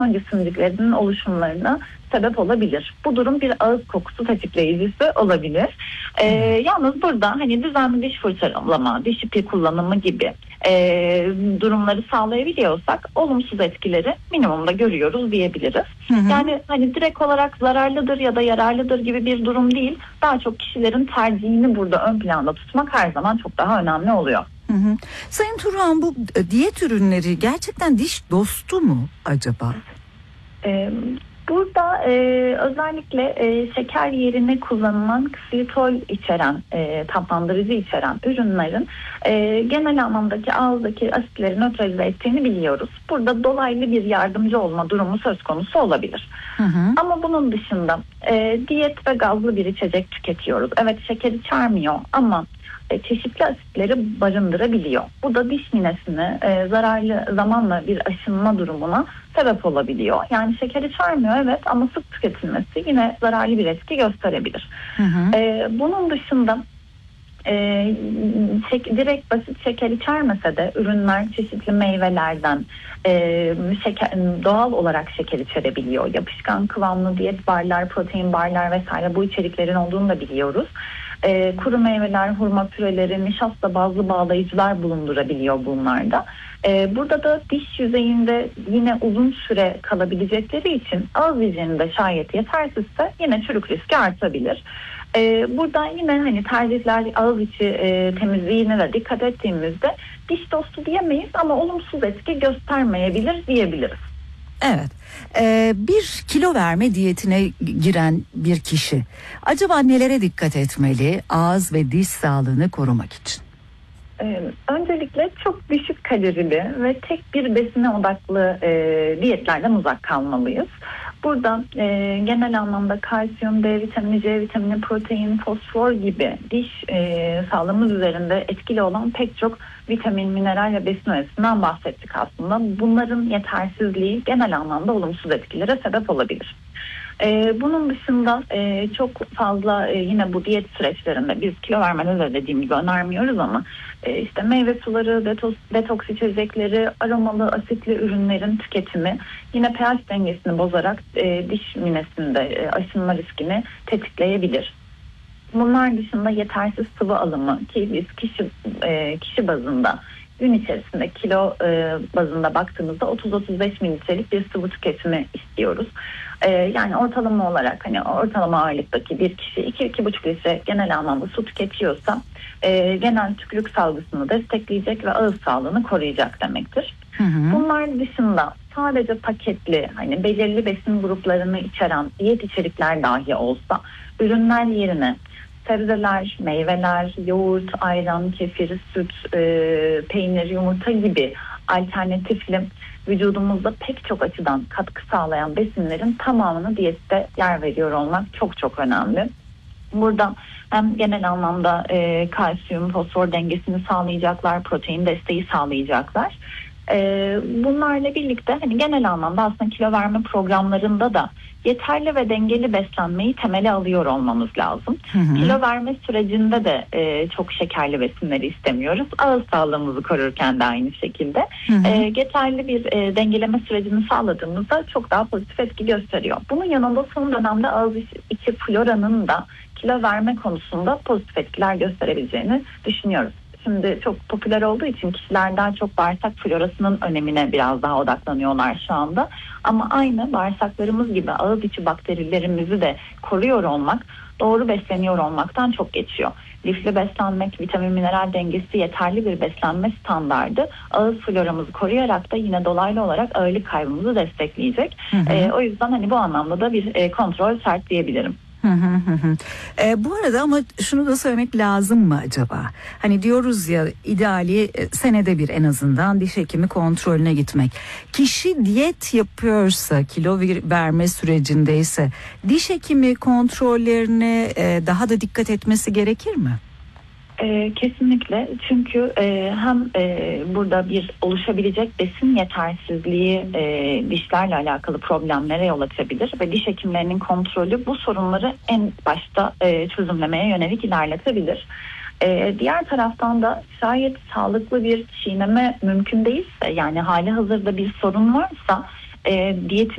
cisimciklerinin oluşumlarına sebep olabilir. Bu durum bir ağız kokusu tetikleyicisi olabilir. Yalnız burada hani düzenli diş fırçalama, diş ipi kullanımı gibi durumları sağlayabiliyorsak olumsuz etkileri minimumda görüyoruz diyebiliriz. Yani hani direkt olarak zararlıdır ya da yararlıdır gibi bir durum değil. Daha çok kişilerin tercihini burada ön planda tutmak her zaman çok daha önemli oluyor. Sayın Turhan, bu diyet ürünleri gerçekten diş dostu mu acaba? Burada özellikle şeker yerine kullanılan ksitol içeren, tatlandırıcı içeren ürünlerin genel anlamdaki ağızdaki asitleri nötralize ettiğini biliyoruz. Burada dolaylı bir yardımcı olma durumu söz konusu olabilir. Ama bunun dışında diyet ve gazlı bir içecek tüketiyoruz. Evet, şeker içermiyor ama çeşitli asitleri barındırabiliyor. Bu da diş minesine zararlı zamanla bir aşınma durumuna sebep olabiliyor. Yani şeker içermiyor evet, ama sık tüketilmesi yine zararlı bir etki gösterebilir. Bunun dışında direkt basit şeker içermese de ürünler çeşitli meyvelerden doğal olarak şeker içerebiliyor. Yapışkan kıvamlı diyet barlar, protein barlar vesaire bu içeriklerin olduğunu da biliyoruz. Kuru meyveler, hurma püreleri, nişasta bazlı bağlayıcılar bulundurabiliyor bunlarda. Burada da diş yüzeyinde yine uzun süre kalabilecekleri için ağız hijyeninde şayet yetersizse yine çürük riski artabilir. Burada yine hani tercihler ağız içi temizliğine de dikkat ettiğimizde diş dostu diyemeyiz ama olumsuz etki göstermeyebilir diyebiliriz. Evet. Bir kilo verme diyetine giren bir kişi acaba nelere dikkat etmeli ağız ve diş sağlığını korumak için? Öncelikle çok düşük kalorili ve tek bir besine odaklı diyetlerden uzak kalmalıyız. Burada genel anlamda kalsiyum, D vitamini, C vitamini, protein, fosfor gibi diş sağlığımız üzerinde etkili olan pek çok vitamin, mineral ve besin öğesinden bahsettik aslında. Bunların yetersizliği genel anlamda olumsuz etkilere sebep olabilir. Bunun dışında çok fazla yine bu diyet süreçlerinde biz kilo vermeden de dediğim gibi önermiyoruz ama işte meyve suları, detoks içecekleri, aromalı asitli ürünlerin tüketimi yine pH dengesini bozarak diş minesinde aşınma riskini tetikleyebilir. Bunlar dışında yetersiz sıvı alımı ki biz kişi bazında gün içerisinde kilo bazında baktığımızda 30-35 mililitrelik bir sıvı tüketimi istiyoruz. Yani ortalama olarak hani ortalama ağırlıktaki bir kişi 2-2,5 litre genel anlamda su tüketiyorsa genel tükürük salgısını destekleyecek ve ağız sağlığını koruyacak demektir. Bunlar dışında sadece paketli hani belirli besin gruplarını içeren diyet içerikler dahi olsa ürünler yerine sebzeler, meyveler, yoğurt, ayran, kefir, süt, peynir, yumurta gibi alternatifli vücudumuzda pek çok açıdan katkı sağlayan besinlerin tamamını diyette yer veriyor olmak çok çok önemli. Burada hem genel anlamda kalsiyum, fosfor dengesini sağlayacaklar, protein desteği sağlayacaklar. Bunlarla birlikte hani genel anlamda aslında kilo verme programlarında da yeterli ve dengeli beslenmeyi temele alıyor olmamız lazım. Kilo verme sürecinde de çok şekerli besinleri istemiyoruz. Ağız sağlığımızı korurken de aynı şekilde. Yeterli bir dengeleme sürecini sağladığımızda çok daha pozitif etki gösteriyor. Bunun yanında son dönemde ağız içi floranın da kilo verme konusunda pozitif etkiler gösterebileceğini düşünüyoruz. Şimdi çok popüler olduğu için kişiler daha çok bağırsak florasının önemine biraz daha odaklanıyorlar şu anda. Ama aynı bağırsaklarımız gibi ağız içi bakterilerimizi de koruyor olmak, doğru besleniyor olmaktan çok geçiyor. Lifli beslenmek, vitamin mineral dengesi yeterli bir beslenme standardı ağız floramızı koruyarak da yine dolaylı olarak ağırlık kaybımızı destekleyecek. O yüzden hani bu anlamda da bir kontrol şart diyebilirim. Bu arada ama şunu da söylemek lazım mı acaba? Hani diyoruz ya, ideali senede bir en azından diş hekimi kontrolüne gitmek. Kişi diyet yapıyorsa, kilo verme sürecindeyse diş hekimi kontrollerine daha da dikkat etmesi gerekir mi? Kesinlikle, çünkü hem burada bir oluşabilecek besin yetersizliği dişlerle alakalı problemlere yol açabilir ve diş hekimlerinin kontrolü bu sorunları en başta çözümlemeye yönelik ilerletebilir. Diğer taraftan da şayet sağlıklı bir çiğneme mümkün değilse, yani hali hazırda bir sorun varsa diyetin